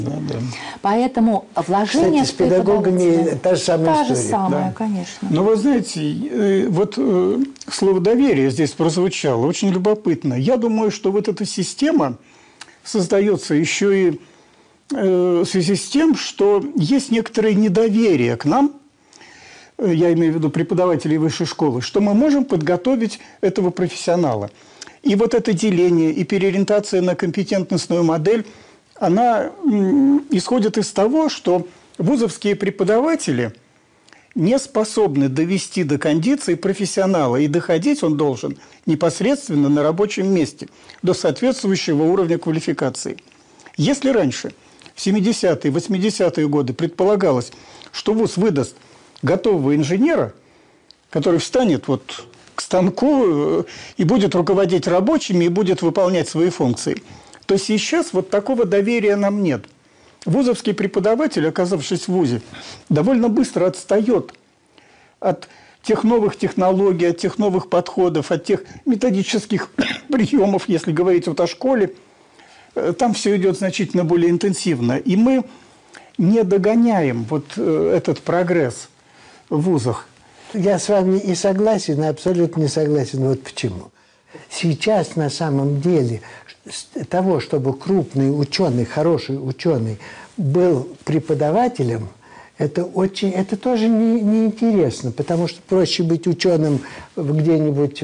Да, да. Поэтому вложение... Кстати, с педагогами та же самая история. Та же самая, Да. конечно. Но вы знаете, вот слово «доверие» здесь прозвучало очень любопытно. Я думаю, что вот эта система создается еще и в связи с тем, что есть некоторое недоверие к нам, я имею в виду преподавателей высшей школы, что мы можем подготовить этого профессионала. И вот это деление и переориентация на компетентностную модель, она исходит из того, что вузовские преподаватели не способны довести до кондиции профессионала, и доходить он должен непосредственно на рабочем месте до соответствующего уровня квалификации. Если раньше, в 70-е, 80-е годы, предполагалось, что вуз выдаст готового инженера, который встанет вот к станку и будет руководить рабочими, и будет выполнять свои функции, то сейчас вот такого доверия нам нет. Вузовский преподаватель, оказавшись в вузе, довольно быстро отстает от тех новых технологий, от тех новых подходов, от тех методических приемов, если говорить вот о школе. Там все идет значительно более интенсивно. И мы не догоняем вот этот прогресс в вузах. Я с вами и согласен, и абсолютно не согласен. Вот почему. Сейчас на самом деле того, чтобы крупный ученый, хороший ученый был преподавателем, это тоже неинтересно, потому что проще быть ученым где-нибудь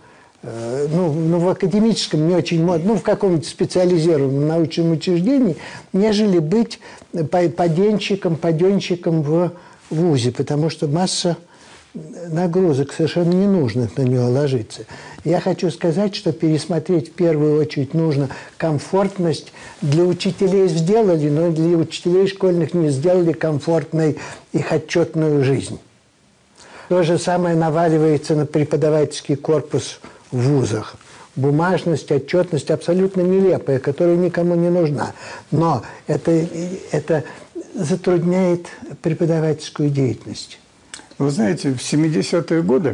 в академическом, не очень модном, в каком-нибудь специализированном научном учреждении, нежели быть паденщиком в вузе, потому что масса нагрузок совершенно ненужных на него ложится. Я хочу сказать, что пересмотреть в первую очередь нужно комфортность. Для учителей сделали, но для учителей школьных не сделали комфортной их отчетную жизнь. То же самое наваливается на преподавательский корпус в вузах. Бумажность, отчетность абсолютно нелепая, которая никому не нужна. Но это затрудняет преподавательскую деятельность. Вы знаете, в 70-е годы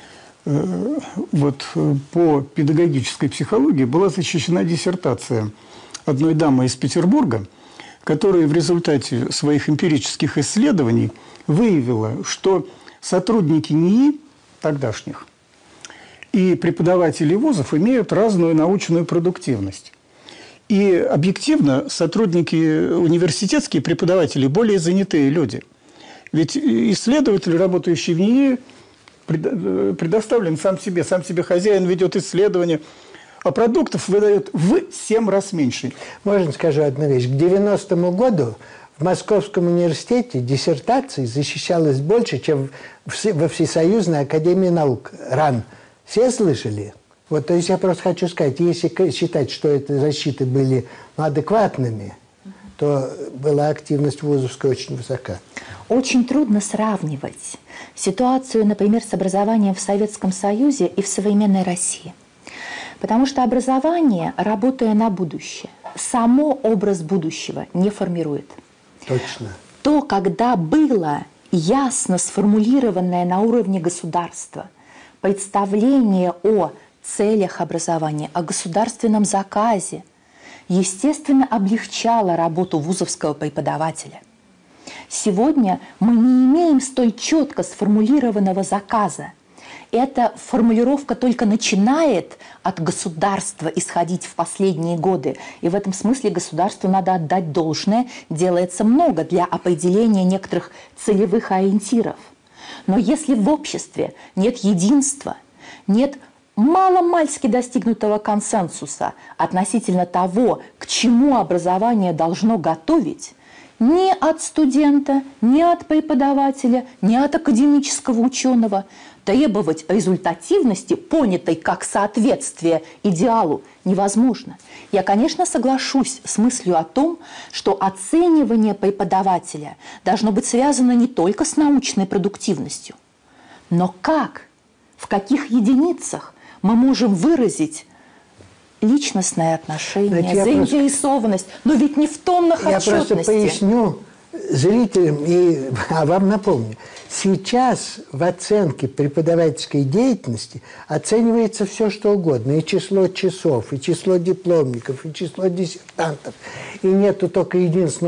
вот по педагогической психологии была защищена диссертация одной дамы из Петербурга, которая в результате своих эмпирических исследований выявила, что сотрудники НИИ тогдашних и преподаватели вузов имеют разную научную продуктивность. И объективно сотрудники университетские преподаватели более занятые люди. Ведь исследователь, работающий в НИИ, предоставлен сам себе хозяин, ведет исследования, а продуктов выдает в 7 раз меньше. Можно скажу одну вещь. К 90-му году в Московском университете диссертаций защищалось больше, чем во Всесоюзной академии наук. РАН. Все слышали? Вот, то есть я просто хочу сказать, если считать, что эти защиты были адекватными, то была активность вузовская очень высока. Очень трудно сравнивать ситуацию, например, с образованием в Советском Союзе и в современной России. Потому что образование, работая на будущее, само образ будущего не формирует. Точно. То, когда было ясно сформулированное на уровне государства представление о целях образования, о государственном заказе, естественно, облегчало работу вузовского преподавателя. Сегодня мы не имеем столь четко сформулированного заказа. Эта формулировка только начинает от государства исходить в последние годы. И в этом смысле государству надо отдать должное. Делается много для определения некоторых целевых ориентиров. Но если в обществе нет единства, нет маломальски достигнутого консенсуса относительно того, к чему образование должно готовить, ни от студента, ни от преподавателя, ни от академического ученого требовать результативности, понятой как соответствие идеалу, невозможно. Я, конечно, соглашусь с мыслью о том, что оценивание преподавателя должно быть связано не только с научной продуктивностью, но как, в каких единицах мы можем выразить личностное отношение, заинтересованность, но ведь не в тоннах отчетности. Я просто поясню зрителям и вам напомню, сейчас в оценке преподавательской деятельности оценивается все, что угодно. И число часов, и число дипломников, и число диссертантов. И нету только единственного